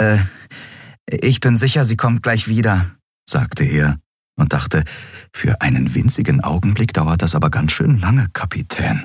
Äh, ich bin sicher, sie kommt gleich wieder, sagte er und dachte, für einen winzigen Augenblick dauert das aber ganz schön lange, Kapitän.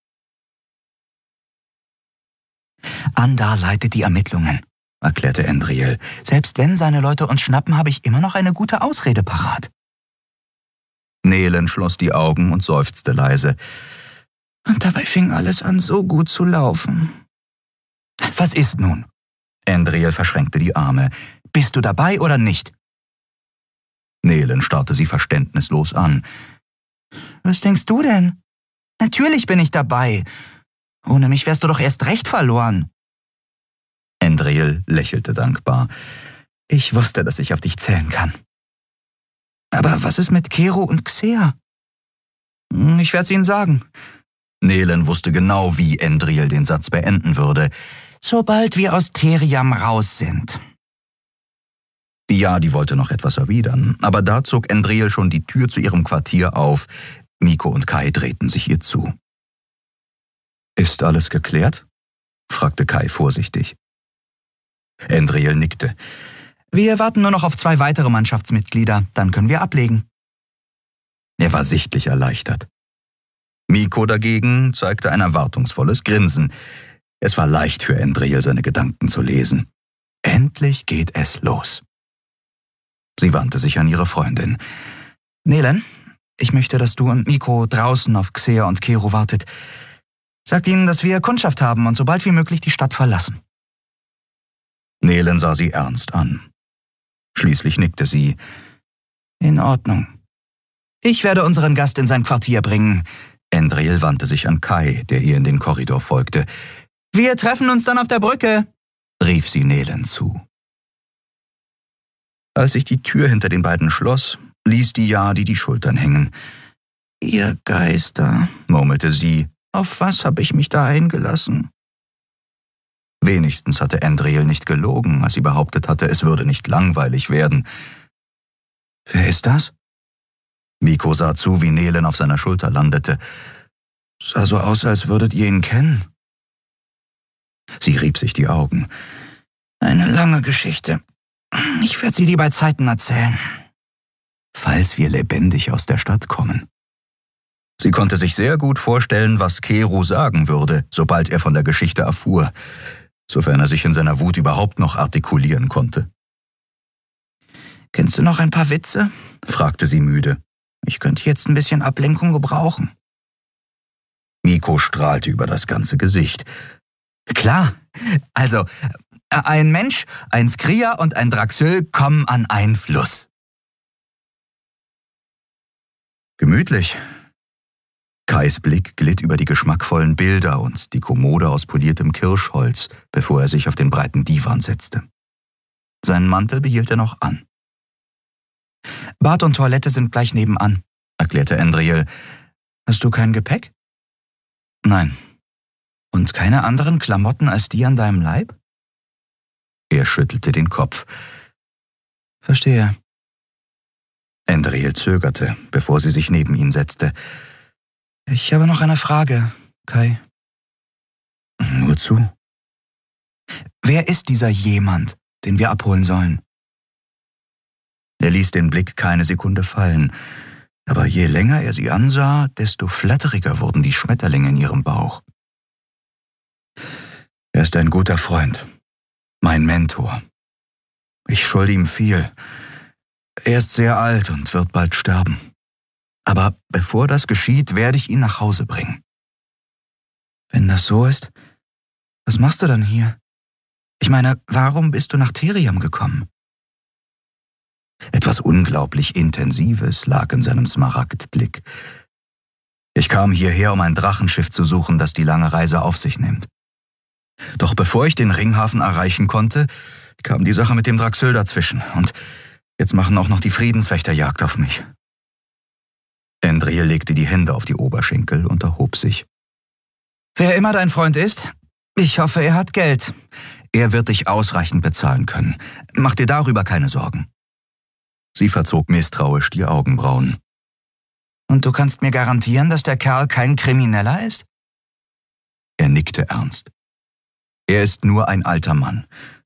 Andar leitet die Ermittlungen, erklärte Endriel. Selbst wenn seine Leute uns schnappen, habe ich immer noch eine gute Ausrede parat. Nehlen schloss die Augen und seufzte leise. Und dabei fing alles an, so gut zu laufen. Was ist nun? Endriel verschränkte die Arme. Bist du dabei oder nicht? Nehlen starrte sie verständnislos an. Was denkst du denn? Natürlich bin ich dabei. Ohne mich wärst du doch erst recht verloren. Endriel lächelte dankbar. Ich wusste, dass ich auf dich zählen kann. Aber was ist mit Kero und Xer? Ich werde es ihnen sagen. Nehlen wusste genau, wie Endriel den Satz beenden würde. Sobald wir aus Theriam raus sind. Ja, die wollte noch etwas erwidern, aber da zog Endriel schon die Tür zu ihrem Quartier auf. Miko und Kai drehten sich ihr zu. »Ist alles geklärt?« fragte Kai vorsichtig. Endriel nickte. »Wir warten nur noch auf 2 weitere Mannschaftsmitglieder, dann können wir ablegen.« Er war sichtlich erleichtert. Miko dagegen zeigte ein erwartungsvolles Grinsen. Es war leicht für Endriel, seine Gedanken zu lesen. Endlich geht es los. Sie wandte sich an ihre Freundin. »Nehlen, ich möchte, dass du und Miko draußen auf Xer und Kero wartet. Sagt ihnen, dass wir Kundschaft haben und sobald wie möglich die Stadt verlassen.« Nehlen sah sie ernst an. Schließlich nickte sie. »In Ordnung. Ich werde unseren Gast in sein Quartier bringen.« Endriel wandte sich an Kai, der ihr in den Korridor folgte. »Wir treffen uns dann auf der Brücke«, rief sie Nehlen zu. Als sich die Tür hinter den beiden schloss, ließ die Jadi die Schultern hängen. »Ihr Geister«, murmelte sie, »auf was habe ich mich da eingelassen?« Wenigstens hatte Endriel nicht gelogen, als sie behauptet hatte, es würde nicht langweilig werden. »Wer ist das?« Miko sah zu, wie Nehlen auf seiner Schulter landete. »Sah so aus, als würdet ihr ihn kennen.« Sie rieb sich die Augen. »Eine lange Geschichte. Ich werde sie dir bei Zeiten erzählen. Falls wir lebendig aus der Stadt kommen.« Sie konnte sich sehr gut vorstellen, was Kero sagen würde, sobald er von der Geschichte erfuhr, sofern er sich in seiner Wut überhaupt noch artikulieren konnte. »Kennst du noch ein paar Witze?« fragte sie müde. »Ich könnte jetzt ein bisschen Ablenkung gebrauchen.« Miko strahlte über das ganze Gesicht. »Klar, also, ein Mensch, ein Skria und ein Draxöl kommen an einen Fluss.« Gemütlich. Kais Blick glitt über die geschmackvollen Bilder und die Kommode aus poliertem Kirschholz, bevor er sich auf den breiten Divan setzte. Seinen Mantel behielt er noch an. »Bad und Toilette sind gleich nebenan«, erklärte Endriel. »Hast du kein Gepäck?« »Nein.« »Und keine anderen Klamotten als die an deinem Leib?« Er schüttelte den Kopf. »Verstehe.« Endriel zögerte, bevor sie sich neben ihn setzte. »Ich habe noch eine Frage, Kai.« »Nur zu.« »Wer ist dieser jemand, den wir abholen sollen?« Er ließ den Blick keine Sekunde fallen, aber je länger er sie ansah, desto flatteriger wurden die Schmetterlinge in ihrem Bauch. »Er ist ein guter Freund, mein Mentor. Ich schulde ihm viel. Er ist sehr alt und wird bald sterben. Aber bevor das geschieht, werde ich ihn nach Hause bringen.« »Wenn das so ist, was machst du dann hier? Ich meine, warum bist du nach Theriam gekommen?« Etwas unglaublich Intensives lag in seinem Smaragdblick. »Ich kam hierher, um ein Drachenschiff zu suchen, das die lange Reise auf sich nimmt. Doch bevor ich den Ringhafen erreichen konnte, kam die Sache mit dem Draxöl dazwischen und jetzt machen auch noch die Friedenswächter Jagd auf mich.« Endriel legte die Hände auf die Oberschenkel und erhob sich. »Wer immer dein Freund ist, ich hoffe, er hat Geld. Er wird dich ausreichend bezahlen können. Mach dir darüber keine Sorgen.« Sie verzog misstrauisch die Augenbrauen. »Und du kannst mir garantieren, dass der Kerl kein Krimineller ist?« Er nickte ernst. »Er ist nur ein alter Mann.